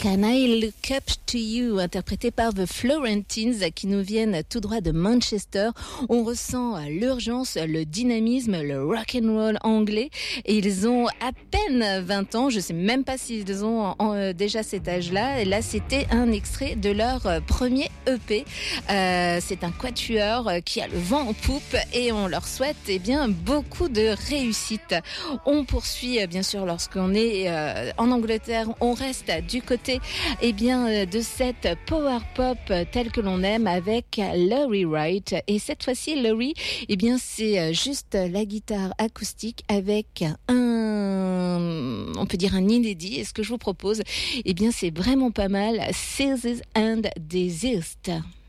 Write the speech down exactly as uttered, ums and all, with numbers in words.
Can I Look Up to You, interprété par The Florentines, qui nous viennent tout droit de Manchester. On ressent l'urgence, le dynamisme, le rock and roll anglais. Et ils ont à peine vingt ans. Je sais même pas s'ils ont en, en, déjà cet âge-là. Et là, c'était un extrait de leur premier E P. Euh, c'est un quatuor qui a le vent en poupe et on leur souhaite eh bien beaucoup de réussite. On poursuit bien sûr lorsqu'on est euh, en Angleterre. On reste du côté eh bien, de cette power pop telle que l'on aime avec Laurie Wright. Et cette fois-ci, Laurie, eh bien, c'est juste la guitare acoustique avec un, on peut dire un inédit. Et ce que je vous propose, eh bien, c'est vraiment pas mal. Seasons and Desist.